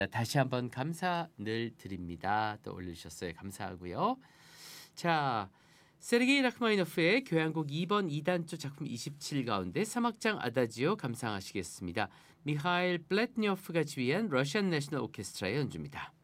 다시 한번 감사 늘 드립니다. 또 올려주셨어요. 감사하고요. 자, 세르게이 라흐마니노프의 교향곡 2번 2단조 작품 27 가운데 3악장 아다지오 감상하시겠습니다. 미하일 블렛니오프가 지휘한 러시안 내셔널 오케스트라의 연주입니다.